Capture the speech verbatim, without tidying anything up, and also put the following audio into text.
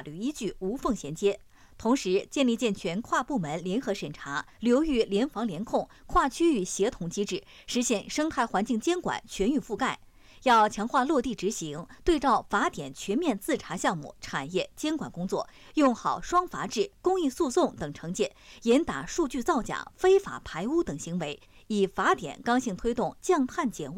律依据无缝衔接。同时，建立健全跨部门联合审查、流域联防联控、跨区域协同机制，实现生态环境监管全域覆盖。要强化落地执行，对照法典全面自查项目产业监管工作，用好双罚制、公益诉讼等惩戒，严打数据造假、非法排污等行为，以法典刚性推动降碳减污。